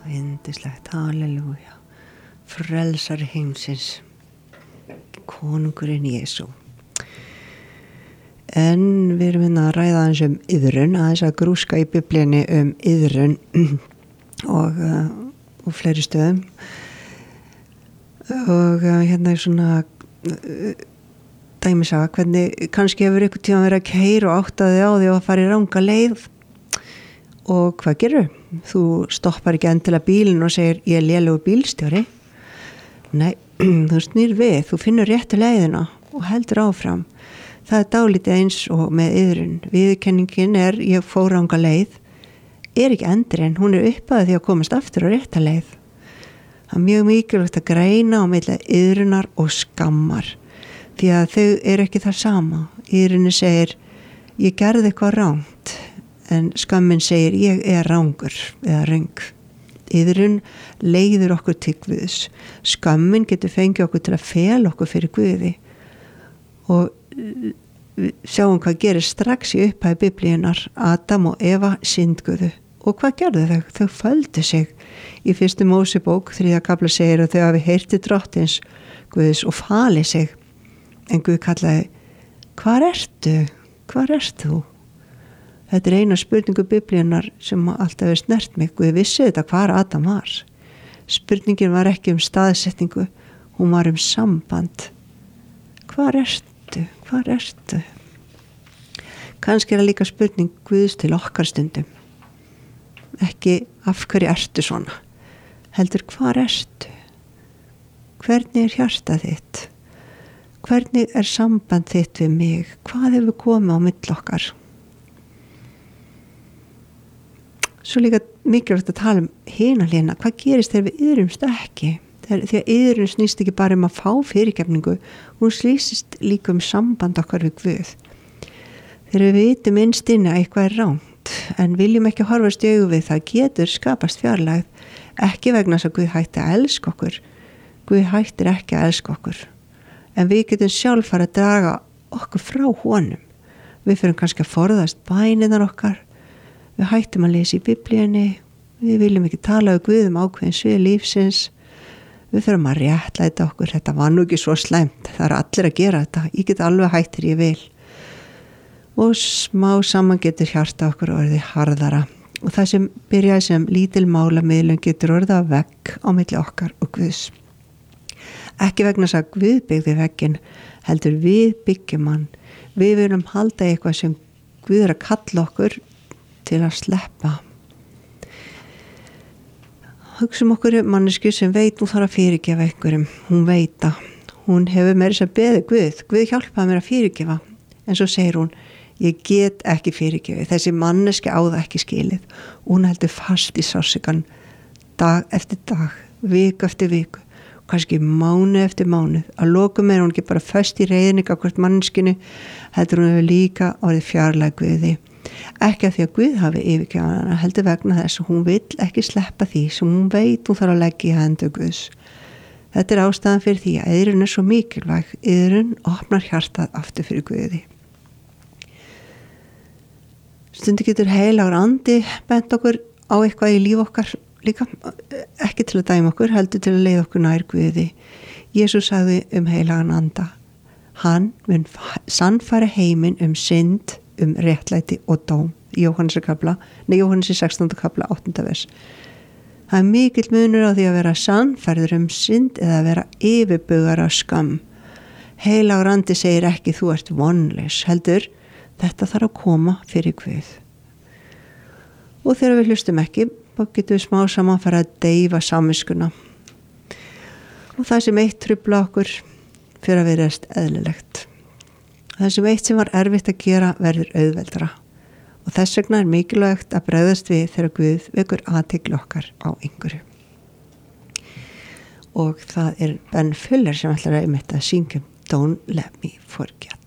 Yndislegt, halleluja. Frelsari heimsins, konungurinn Jesú. En við erum að ræða aðeins iðrun, aðeins að grúska í Biblíunni iðrun og fleiri stöðum. Og hérna er svona dæmisaga, hvernig kannski hefur einhvern tíma verið að keyra og áttaði á því að fara í ranga leið. Og hvað gerur? Þú stoppar ekki endilega bílinn og segir ég er lélegur bílstjóri. Nei, þú snýr við, þú finnur réttu leiðina og heldur áfram. Það er dálítið eins og með iðrun. Viðurkenningin er ég fór ranga leið, er ekki endurinn, hún er uppaði því að komast aftur á rétta leið. Það er mjög mikilvægt að greina á milli iðrunar og skammar, því að þau eru ekki það sama. Iðrunin segir ég gerði eitthvað rangt, en skammin segir ég er rangur eða röng. Iðrun leiðir okkur til Guðs. Skammin getur fengið okkur til að fela okkur fyrir Guði. Og sjáum hvað gerir strax í upphæði Biblíunnar. Adam og Eva syndguðu. Og hvað gerðu þau? Þau földu sig. Í 1. Mósebók 3. kafla segir að þau hafi heyrt til drottins Guðs og falið sig. En Guð kallaði, hvar ertu? Hvar ert þú? Þetta er eina spurningu Biblíunnar sem alltaf hefur snert mig. Guð vissi þetta hvar Adam var. Spurningin var ekki staðsetningu, hún var samband. Hvar ertu? Hvar ertu? Kannski er það líka spurning Guðs til okkar stundum. Ekki af hverju ertu svona, heldur hvar ertu? Hvernig er hjartað þitt? Hvernig er samband þitt við mig? Hvað hefur komið á milli okkar? Svo líka mikilvægt að tala hina hlina. Hvað gerist þegar við iðrumst ekki? Því að iðrun snýst ekki bara að fá fyrirgefningu, hún snýst líka samband okkar við Guð. Þegar við vitum innst inni að eitthvað er rangt, en viljum ekki horfast í augu við það, getur skapast fjarlægð, ekki vegna þess að Guð hætti að elska okkur. Guð hættir ekki að elska okkur. En við getum sjálf fara að draga okkur frá honum. Við fyrir kannski að forðast bænirnar okkar. Við hættum að lesa í Biblíunni, við viljum ekki tala við Guð ákveðin svið lífsins, við þurfum að réttlæta okkur, þetta var nú ekki svo slæmt, það er allir að gera þetta, ég get alveg hættir ég vil. Og smá saman getur hjarta okkur orðið harðara og það sem byrjaði sem lítil málamiðlun getur orðið að vegg á milli okkar og Guðs. Ekki vegna þess að Guð byggði vegginn, heldur við byggjum hann, við viljum halda eitthvað sem Guð er að kalla okkur til að sleppa. Hugsum okkur mannesku sem veit hún þarf að fyrirgefa einhverjum. Hún veit að hún hefur meira þess að beðið Guð. Guð hjálpaði mér að fyrirgefa. En svo segir hún, ég get ekki fyrirgefið. Þessi manneski á það ekki skilið. Hún heldur fast í sársaukann dag eftir dag, viku eftir viku, kannski mánuð eftir mánuð. Að lokum er hún ekki bara föst í reiðinni gagnvart manneskinu, heldur hún hefur líka orðið fjarlæg Guði. Ekki að því að Guð hafi yfirgefið hana, heldur vegna þess að hún vill ekki sleppa því sem hún veit hún þarf að leggja í hendur Guðs. Þetta er ástæðan fyrir því að iðrun er svo mikilvæg. Iðrun opnar hjartað aftur fyrir Guði. Stundum getur heilagur andi bent okkur á eitthvað í líf okkar líka, ekki til að dæma okkur, heldur til að leiða okkur nær Guði. Jesús sagði heilagan anda, hann mun sannfæra heiminn synd, réttlæti og dóm. Jóhannes 16. kapla 8. vers. Það er mikill munur á því að vera sannfærður synd eða að vera yfirbugar af skam. Heilagur andi segir ekki þú ert vonlaus, heldur þetta þarf að koma fyrir Guð. Og þegar við hlustum ekki, þá getum við smá saman fara að deyfa samviskuna. Og það sem eitt trufla okkur fyrir að verðast eðlilegt. Það sem eitt sem var erfitt að gera verður auðveldara. Og þess vegna er mikilvægt að bregðast við þegar Guð vekur athygli okkar á einhverju. Og það er Ben Fuller sem ætlar að syngja Don't Let Me Forget.